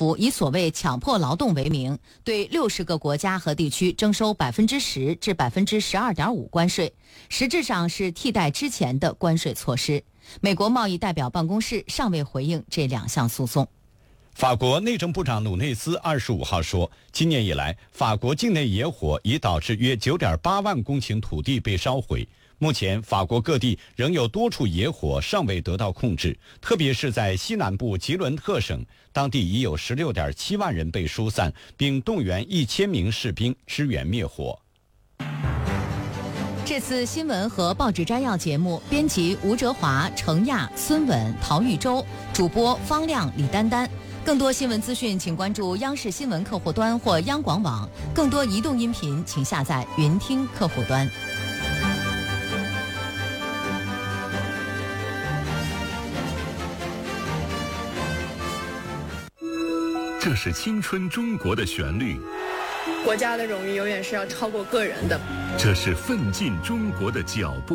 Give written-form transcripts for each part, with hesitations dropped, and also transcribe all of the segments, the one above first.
府以所谓强迫劳动为名，对60个国家和地区征收10%至12.5%关税，实质上是替代之前的关税措施。美国贸易代表办公室尚未回应这2项诉讼。 法国内政部长努内斯25号说，今年以来，法国境内野火已导致约9.8万公顷土地被烧毁。目前，法国各地仍有多处野火尚未得到控制，特别是在西南部吉伦特省，当地已有16.7万人被疏散，并动员1000名士兵支援灭火。 这次新闻和报纸摘要节目，编辑吴哲华、程亚、孙稳、陶玉洲，主播方亮、李丹丹。更多新闻资讯，请关注央视新闻客户端或央广网。更多移动音频，请下载云听客户端。 这是青春中国的旋律， 国家的荣誉永远是要超过个人的。 这是奋进中国的脚步。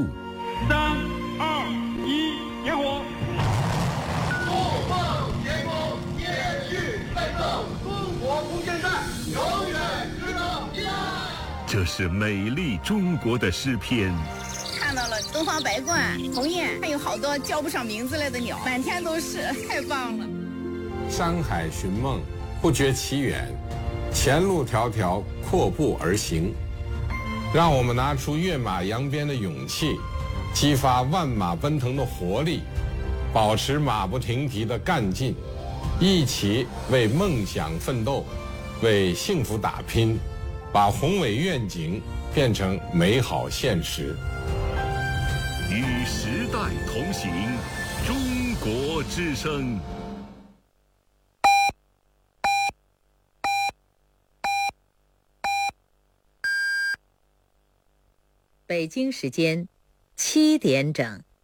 3、2、1，点火！ 不放天空，延续奋斗，中国无限战，永远值得依赖。 这是美丽中国的诗篇。 看到了东方白鹳、鸿雁，还有好多叫不上名字来的鸟，满天都是，太棒了。 山海寻梦，不觉其远，前路迢迢，阔步而行。让我们拿出跃马扬鞭的勇气，激发万马奔腾的活力，保持马不停蹄的干劲，一起为梦想奋斗，为幸福打拼，把宏伟愿景变成美好现实。 与时代同行，中国之声。 北京时间7点整。